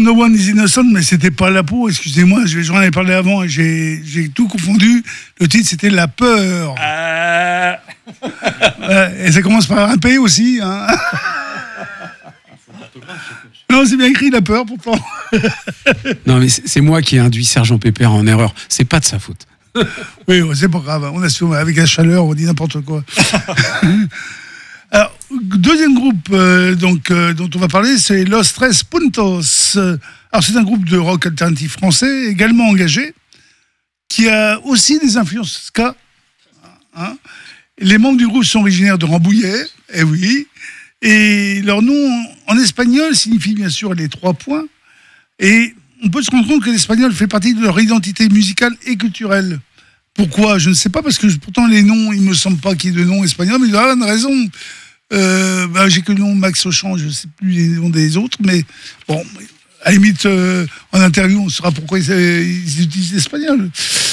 No One is Innocent, mais c'était pas la peau, excusez-moi, j'en avais parlé avant et j'ai tout confondu. Le titre, c'était La Peur. Et ça commence par un P aussi. Hein. Non, c'est bien écrit, La Peur, pourtant. Non, mais c'est moi qui ai induit Sergent Pépère en erreur. C'est pas de sa faute. Oui, c'est pas grave. On assume, avec la chaleur, on dit n'importe quoi. Alors, deuxième groupe dont on va parler, c'est Los Tres Puntos. Alors, c'est un groupe de rock alternatif français, également engagé, qui a aussi des influences ska. Hein. Les membres du groupe sont originaires de Rambouillet, eh oui, et leur nom en espagnol signifie bien sûr les 3 points. Et on peut se rendre compte que l'espagnol fait partie de leur identité musicale et culturelle. Pourquoi ? Je ne sais pas, parce que pourtant les noms, il ne me semble pas qu'il y ait de noms espagnols, mais il doit avoir une raison. J'ai que le nom Max Auchan, je ne sais plus les noms des autres, mais bon, à la limite, en interview, on saura pourquoi ils utilisent l'espagnol.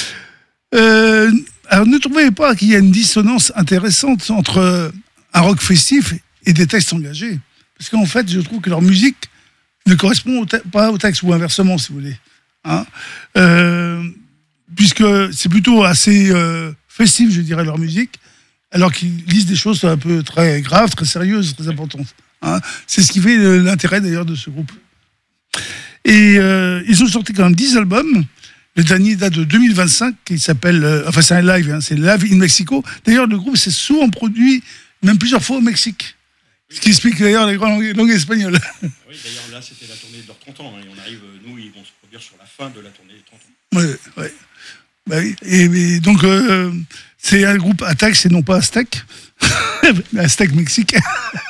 Alors ne trouvez pas qu'il y a une dissonance intéressante entre un rock festif et des textes engagés ? Parce qu'en fait, je trouve que leur musique ne correspond pas au texte, ou inversement, si vous voulez. Hein, puisque c'est plutôt assez festif, je dirais, leur musique, alors qu'ils lisent des choses un peu très graves, très sérieuses, très importantes. Hein. C'est ce qui fait l'intérêt, d'ailleurs, de ce groupe. Et ils ont sorti quand même 10 albums. Le dernier date de 2025, qui s'appelle... enfin, c'est un live, hein, c'est Live in Mexico. D'ailleurs, le groupe s'est souvent produit, même plusieurs fois au Mexique. Ce qui explique d'ailleurs la grande langue espagnole. Oui, d'ailleurs, là, c'était la tournée de leurs 30 ans. Hein, et on arrive, nous, ils vont se produire sur la fin de la tournée des 30 ans. Oui, oui. Bah oui. Et donc, c'est un groupe Attack, et non pas Aztec. Aztec mexicain.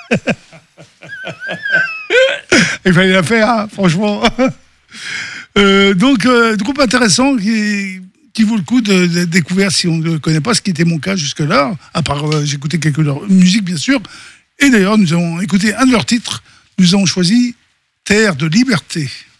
Il fallait la faire, hein, franchement. Donc, groupe intéressant qui vaut le coup de découvrir si on ne le connaît pas, ce qui était mon cas jusque-là. À part, j'écoutais quelques de leur musique, bien sûr. Et d'ailleurs, nous avons écouté un de leurs titres. Nous avons choisi Terre de liberté.